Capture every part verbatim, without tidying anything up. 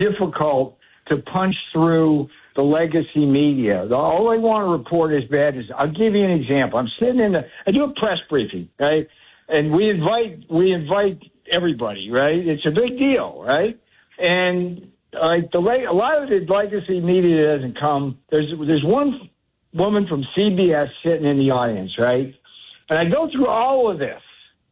difficult to punch through the legacy media. All they want to report is bad news. I'll give you an example. I'm sitting in the, I do a press briefing, right? And we invite, we invite everybody, right? It's a big deal, right? And like the a lot of the legacy media doesn't come. There's there's one woman from C B S sitting in the audience, right? And I go through all of this,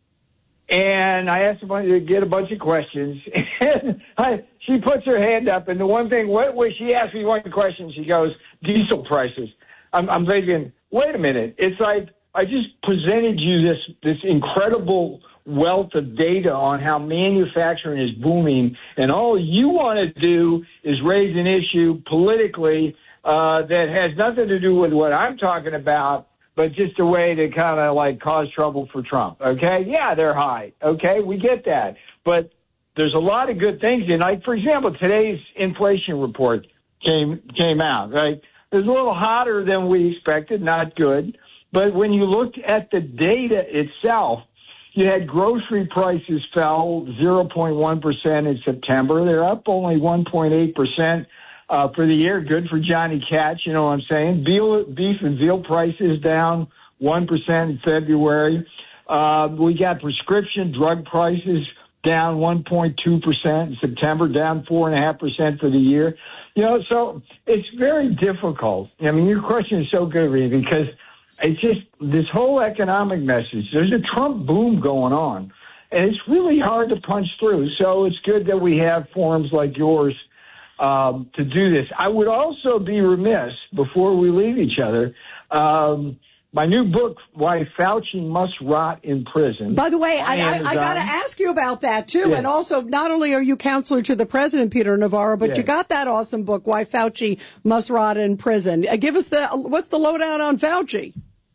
and I asked her to get a bunch of questions, and I, she puts her hand up, and the one thing, what was she asked me one question? She goes, diesel prices. I'm, I'm thinking, wait a minute. It's like I just presented you this this incredible wealth of data on how manufacturing is booming, and all you want to do is raise an issue politically uh, that has nothing to do with what I'm talking about, but just a way to kind of like cause trouble for Trump. Okay, yeah, they're high. Okay, we get that, but there's a lot of good things in. Like, for example, today's inflation report came came out. Right, it was a little hotter than we expected, not good. But when you looked at the data itself, you had grocery prices fell zero point one percent in September. They're up only one point eight percent uh, for the year. Good for Johnny Cash, you know what I'm saying? Beef, beef and veal prices down one percent in February. Uh, we got prescription drug prices down one point two percent in September, down four point five percent for the year. You know, so it's very difficult. I mean, your question is so good, Reed, because it's just this whole economic message. There's a Trump boom going on, and it's really hard to punch through. So it's good that we have forums like yours um, to do this. I would also be remiss, before we leave each other, um, my new book, Why Fauci Must Rot in Prison. By the way, I, I, I got to ask you about that, too. Yes. And also, not only are you counselor to the president, Peter Navarro, but yes. you got that awesome book, Why Fauci Must Rot in Prison. Uh, give us the, what's the lowdown on Fauci?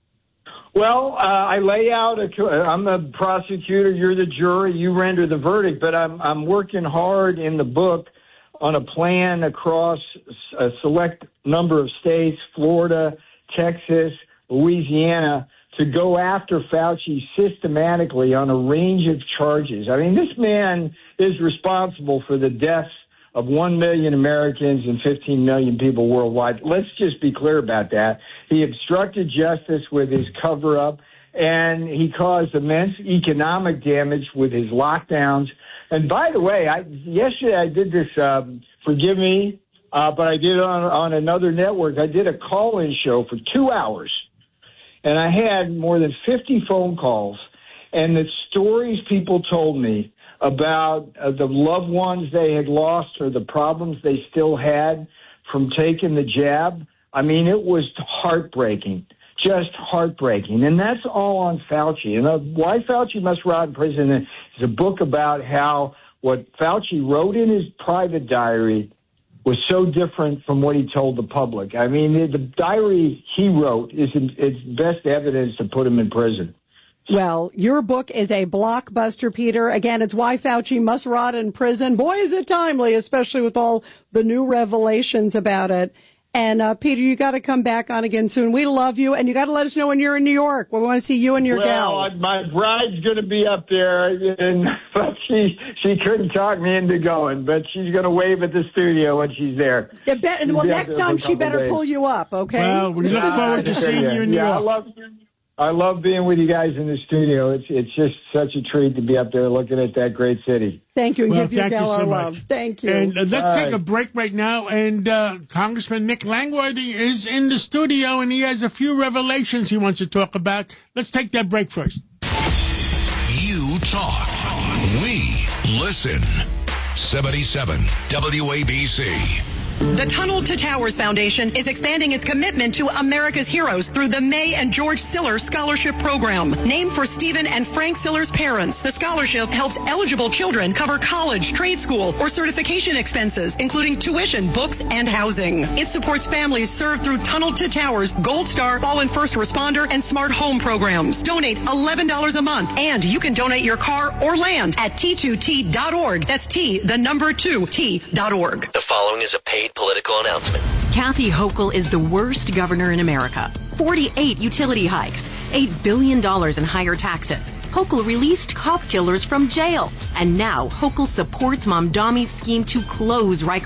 Well, uh, I lay out, a, I'm the prosecutor, you're the jury, you render the verdict, but I'm, I'm working hard in the book on a plan across a select number of states, Florida, Texas, Louisiana, to go after Fauci systematically on a range of charges. I mean, this man is responsible for the deaths of one million Americans and fifteen million people worldwide. Let's just be clear about that. He obstructed justice with his cover-up, and he caused immense economic damage with his lockdowns. And by the way, I, yesterday I did this, um, forgive me, uh, but I did it on, on another network. I did a call-in show for two hours, and I had more than fifty phone calls, and the stories people told me about uh, the loved ones they had lost or the problems they still had from taking the jab. I mean, it was heartbreaking, just heartbreaking. And that's all on Fauci. And uh, Why Fauci Must Rot in Prison is a book about how what Fauci wrote in his private diary was so different from what he told the public. I mean, the, the diary he wrote is it's best evidence to put him in prison. Well, your book is a blockbuster, Peter. Again, it's Why Fauci Must Rot in Prison. Boy, is it timely, especially with all the new revelations about it. And, uh, Peter, you got to come back on again soon. We love you, and you got to let us know when you're in New York. We want to see you and your well, gal. Well, my bride's going to be up there, and but she she couldn't talk me into going, but she's going to wave at the studio when she's there. Yeah, bet, she's well, next time she better days. pull you up, okay? Well, we look yeah, forward to seeing you in New yeah, York. I love I love being with you guys in the studio. It's it's just such a treat to be up there looking at that great city. Thank you, and well, give your gal you so our much. love. Thank you. And uh, let's All take right. a break right now. And uh, Congressman Nick Langworthy is in the studio, and he has a few revelations he wants to talk about. Let's take that break first. You talk. We listen. seventy-seven W A B C. The Tunnel to Towers Foundation is expanding its commitment to America's heroes through the May and George Siller Scholarship Program. Named for Stephen and Frank Siller's parents, the scholarship helps eligible children cover college, trade school, or certification expenses, including tuition, books, and housing. It supports families served through Tunnel to Towers, Gold Star, Fallen First Responder, and Smart Home programs. Donate eleven dollars a month, and you can donate your car or land at T two T dot org. That's T, the number two, T dot org. The following is a paid political announcement. Kathy Hochul is the worst governor in America. forty-eight utility hikes, eight billion dollars in higher taxes. Hochul released cop killers from jail. And now Hochul supports Mamdami's scheme to close Rikers